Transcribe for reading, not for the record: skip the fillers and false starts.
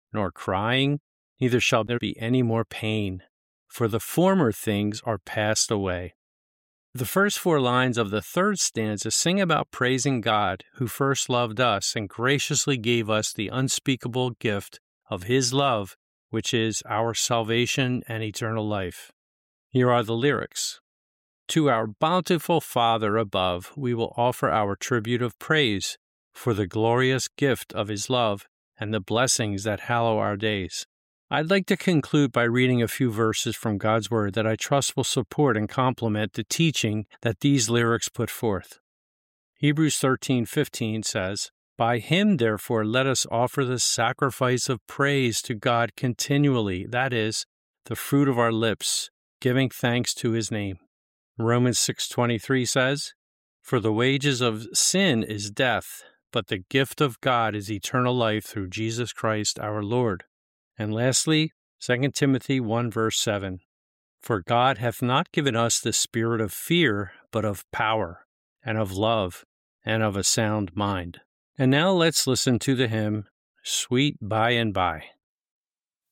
nor crying, neither shall there be any more pain, for the former things are passed away. The first 4 lines of the 3rd stanza sing about praising God, who first loved us and graciously gave us the unspeakable gift of His love, which is our salvation and eternal life. Here are the lyrics. To our bountiful Father above, we will offer our tribute of praise for the glorious gift of His love and the blessings that hallow our days. I'd like to conclude by reading a few verses from God's Word that I trust will support and complement the teaching that these lyrics put forth. Hebrews 13:15 says, By Him, therefore, let us offer the sacrifice of praise to God continually, that is, the fruit of our lips, giving thanks to His name. Romans 6:23 says, For the wages of sin is death, but the gift of God is eternal life through Jesus Christ our Lord. And lastly, 2 Timothy 1 verse 7, For God hath not given us the spirit of fear, but of power, and of love, and of a sound mind. And now let's listen to the hymn, Sweet By and By.